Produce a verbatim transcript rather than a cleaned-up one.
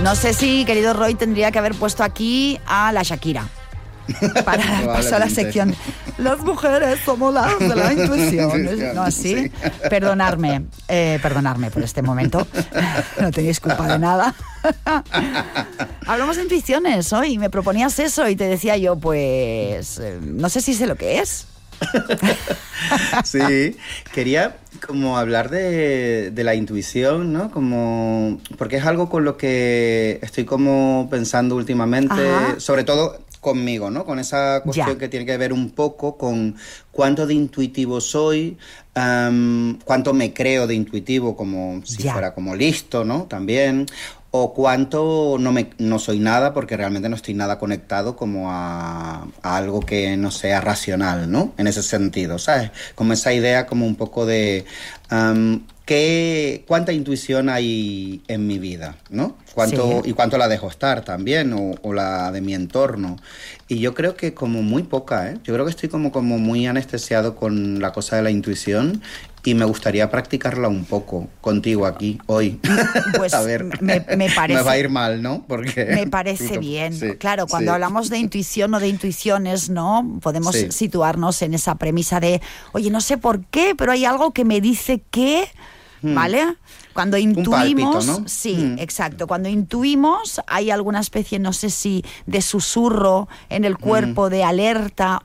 No sé si, querido Roy, tendría que haber puesto aquí a la Shakira. Para dar paso a la sección. Las mujeres somos las de la intuición. No, así. Sí. Perdonadme, eh, perdonadme por este momento. No tenéis culpa de nada. Hablamos de intuiciones hoy. Me proponías eso y te decía yo, pues, eh, no sé si sé lo que es. Sí, quería como hablar de, de la intuición, ¿no? Como, porque es algo con lo que estoy como pensando últimamente, Ajá. sobre todo conmigo, ¿no? Con esa cuestión ya. que tiene que ver un poco con cuánto de intuitivo soy, um, cuánto me creo de intuitivo, como si ya. fuera como listo, ¿no? También, o cuánto no, me, no soy nada porque realmente no estoy nada conectado como a, a algo que no sea racional, ¿no? En ese sentido, ¿sabes? Como esa idea como un poco de um, ¿qué, cuánta intuición hay en mi vida, ¿no? Cuánto, sí. Y cuánto la dejo estar también, o, o la de mi entorno. Y yo creo que como muy poca, ¿eh? Yo creo que estoy como, como muy anestesiado con la cosa de la intuición y me gustaría practicarla un poco contigo aquí, hoy. Pues a ver, me, me parece... Me va a ir mal, ¿no? Porque... Me parece bien. Sí, claro, cuando sí. hablamos de intuición o de intuiciones, ¿no? Podemos sí. situarnos en esa premisa de, oye, no sé por qué, pero hay algo que me dice que... ¿Vale? Cuando intuimos, pálpito, ¿no? sí, mm. exacto. Cuando intuimos hay alguna especie, no sé si de susurro en el cuerpo, mm. de alerta